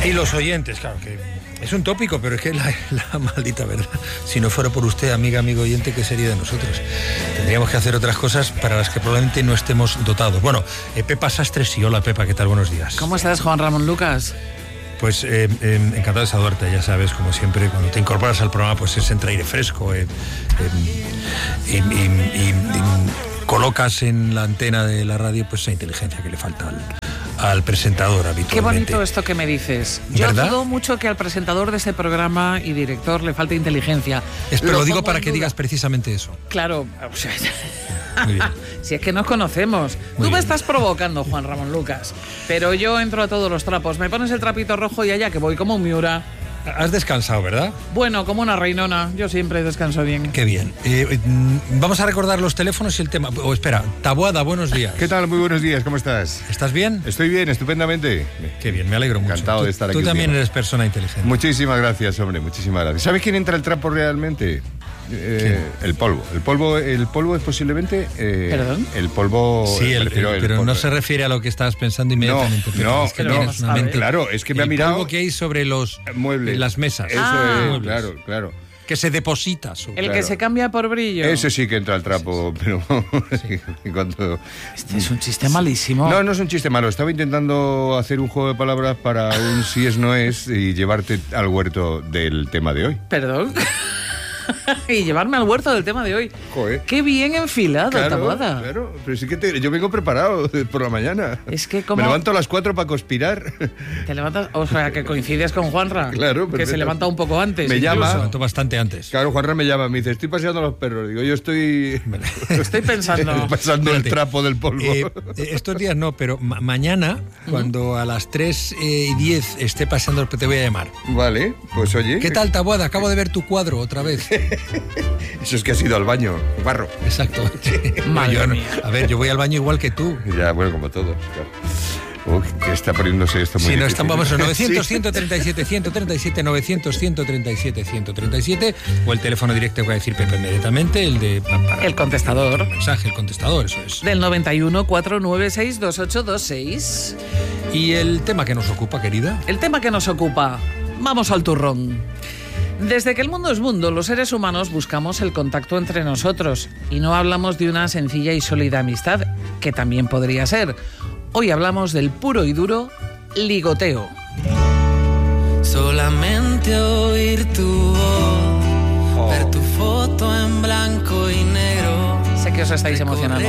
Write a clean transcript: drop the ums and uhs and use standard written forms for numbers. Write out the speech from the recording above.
Y los oyentes, claro, que es un tópico, pero es que la maldita verdad. Si no fuera por usted, amigo oyente, ¿qué sería de nosotros? Tendríamos que hacer otras cosas para las que probablemente no estemos dotados. Bueno, Pepa Sastre, sí. Hola, Pepa, ¿qué tal? Buenos días. ¿Cómo estás, Juan Ramón Lucas? Pues encantado de saludarte, ya sabes, como siempre, cuando te incorporas al programa, pues es entra aire fresco, colocas en la antena de la radio pues esa inteligencia que le falta al presentador habitualmente. Qué bonito esto que me dices. Yo ¿verdad? dudo mucho que al presentador de ese programa y director le falte inteligencia. Pero lo digo para que digas precisamente eso. Claro, o sea, Muy bien. si es que nos conocemos. Muy Tú me bien. estás provocando, Juan Ramón Lucas, pero yo entro a todos los trapos. Me pones el trapito rojo y allá que voy como un Miura. Has descansado, ¿verdad? Bueno, como una reinona. Yo siempre descanso bien. Qué bien. Vamos a recordar los teléfonos y el tema. Espera, Taboada, buenos días. ¿Qué tal? Muy buenos días, ¿cómo estás? ¿Estás bien? Estoy bien, estupendamente. Qué bien, me alegro mucho. Encantado de estar aquí Tú también contigo. eres persona inteligente. Muchísimas gracias, hombre, muchísimas gracias. ¿Sabes quién entra al trapo realmente? El polvo. El polvo es posiblemente... ¿Perdón? El polvo... Sí, me refiero al pero polvo. no se refiere a lo que estabas pensando inmediatamente. Pero no, es que no, tienes una a ver. mente. Claro, es que me ha El mirado... polvo que hay sobre los muebles. las mesas. Eso Ah. es, claro. Que se deposita sobre. El que Claro. se cambia por brillo. Ese sí que entra al trapo, pero... cuando... Este es un chiste malísimo. No es un chiste malo. Estaba intentando hacer un juego de palabras para un sí es no es y llevarte al huerto del tema de hoy. Perdón. Y llevarme al huerto del tema de hoy. Joder. Qué bien enfilado, Taboada. Claro, pero sí que yo vengo preparado por la mañana. Es que como... Me levanto a las 4 para conspirar. Te levantas, o sea, que coincides con Juanra. Claro, que perfecto. se levanta un poco antes. Me incluso. llama. Se levantó bastante antes. Claro, Juanra me llama, me dice, estoy paseando a los perros. Digo, yo estoy Estoy pensando. pasando el Espérate. trapo del polvo. Estos días no, pero mañana, cuando a las 3:10 esté pasando, te voy a llamar. Vale, pues oye. ¿Qué tal, Taboada? Acabo de ver tu cuadro otra vez. Eso es que has ido al baño, barro. Exacto. Madre Yo no- mía. A ver, yo voy al baño igual que tú. Ya, bueno, como todos. Claro. Que está poniéndose esto muy Si no, difícil. vamos a 900, Sí. 137, 137, 900, 137, 137, o el teléfono directo que va a decir Pepe inmediatamente, el de... para- El contestador. el mensaje, el contestador, eso es. Del 91 496 2826. Y el tema que nos ocupa, querida. El tema que nos ocupa. Vamos al turrón. Desde que el mundo es mundo, los seres humanos buscamos el contacto entre nosotros. Y no hablamos de una sencilla y sólida amistad, que también podría ser. Hoy hablamos del puro y duro ligoteo. Solamente oír tu voz, ver tu foto en blanco y negro. Sé que os estáis emocionando.